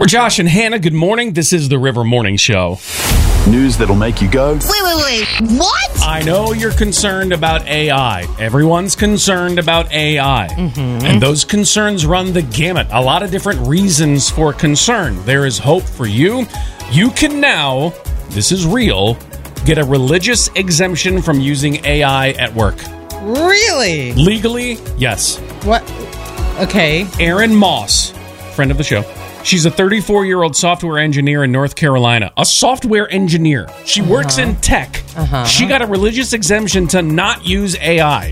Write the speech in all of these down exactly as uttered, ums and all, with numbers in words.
For Josh and Hannah, good morning. This is the River Morning Show. News that'll make you go, Wait, wait, wait. What? I know you're concerned about A I. Everyone's concerned about A I. Mm-hmm. And those concerns run the gamut. A lot of different reasons for concern. There is hope for you. You can now, this is real, get a religious exemption from using A I at work. Really? Legally, yes. What? Okay. Erin Moss, friend of the show. She's a thirty-four-year-old software engineer in North Carolina. A software engineer. She uh-huh. works in tech. Uh-huh. She got a religious exemption to not use A I.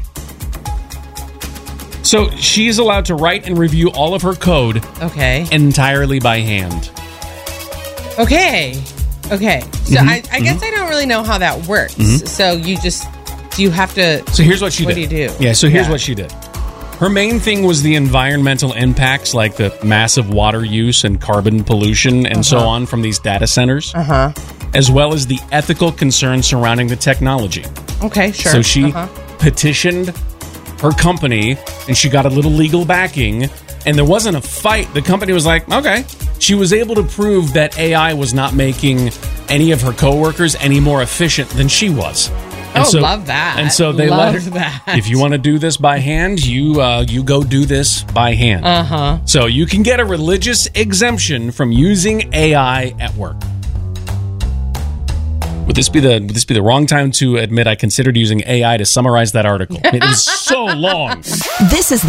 So she's allowed to write and review all of her code Okay. entirely by hand. Okay. Okay. So Mm-hmm. I, I guess Mm-hmm. I don't really know how that works. Mm-hmm. So you just, do you have to... So here's what she what did. What do you do? Yeah, so here's Yeah. what she did. Her main thing was the environmental impacts, like the massive water use and carbon pollution and uh-huh. so on from these data centers, uh-huh. as well as the ethical concerns surrounding the technology. Okay, sure. So she uh-huh. petitioned her company, and she got a little legal backing, and there wasn't a fight. The company was like, okay. She was able to prove that A I was not making any of her coworkers any more efficient than she was. And oh, so, love that. And so they love let her, that. if you want to do this by hand, you uh, you go do this by hand. Uh-huh. So you can get a religious exemption from using A I at work. Would this be the would this be the wrong time to admit I considered using A I to summarize that article? It was so long. This is